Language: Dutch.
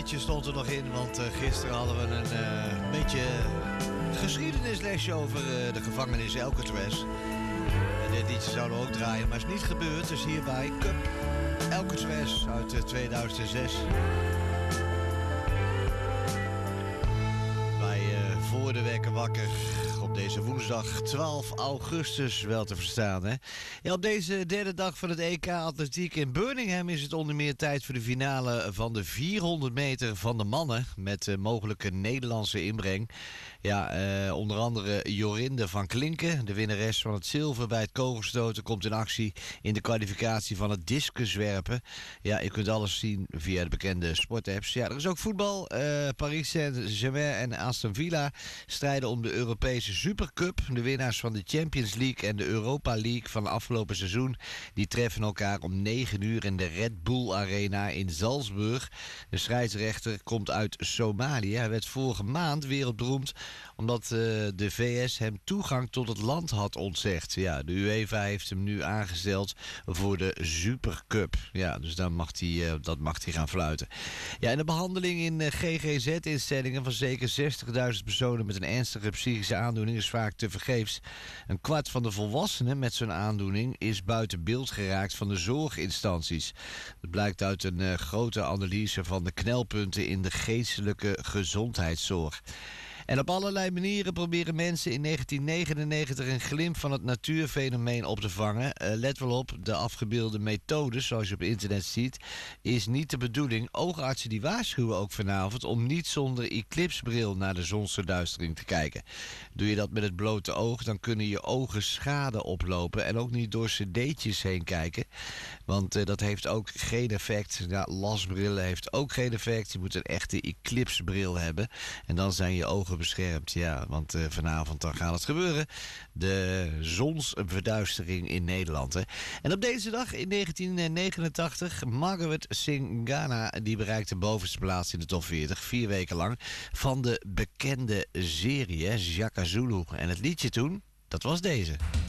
liedje stond er nog in, want gisteren hadden we een beetje geschiedenislesje over de gevangenis Alcatraz. En dit liedje zouden we ook draaien, maar is niet gebeurd. Dus hierbij Cup Alcatraz uit 2006. Bij Voor de Wekker Wakker op deze woensdag 12 augustus wel te verstaan. Hè? Ja, op deze derde dag van het EK Atletiek in Birmingham is het onder meer tijd voor de finale van de 400 meter van de mannen met mogelijke Nederlandse inbreng. Ja, onder andere Jorinde van Klinken, de winnares van het zilver bij het kogelstoten, komt in actie in de kwalificatie van het discuswerpen. Ja, je kunt alles zien via de bekende sportapps. Ja, er is ook voetbal. Paris Saint-Germain en Aston Villa strijden om de Europese Supercup. De winnaars van de Champions League en de Europa League van het afgelopen seizoen, die treffen elkaar om 9 uur in de Red Bull Arena in Salzburg. De scheidsrechter komt uit Somalië. Hij werd vorige maand wereldberoemd omdat de VS hem toegang tot het land had ontzegd. Ja, de UEFA heeft hem nu aangesteld voor de Supercup. Ja, dus dan dat mag hij gaan fluiten. Ja, en de behandeling in GGZ-instellingen van zeker 60.000 personen met een ernstige psychische aandoening is vaak tevergeefs. Een kwart van de volwassenen met zo'n aandoening is buiten beeld geraakt van de zorginstanties. Dat blijkt uit een grote analyse van de knelpunten in de geestelijke gezondheidszorg. En op allerlei manieren proberen mensen in 1999 een glimp van het natuurfenomeen op te vangen. Let wel op, de afgebeelde methode, zoals je op internet ziet, is niet de bedoeling. Oogartsen die waarschuwen ook vanavond om niet zonder eclipsbril naar de zonsverduistering te kijken. Doe je dat met het blote oog, dan kunnen je ogen schade oplopen. En ook niet door cd'tjes heen kijken, want dat heeft ook geen effect. Ja, lasbrillen heeft ook geen effect. Je moet een echte eclipsbril hebben en dan zijn je ogen beschermd. Ja, want vanavond dan gaat het gebeuren. De zonsverduistering in Nederland. Hè. En op deze dag in 1989, Margaret Singana, die bereikte de bovenste plaats in de top 40, 4 weken lang, van de bekende serie, hè, Shaka Zulu. En het liedje toen, dat was deze.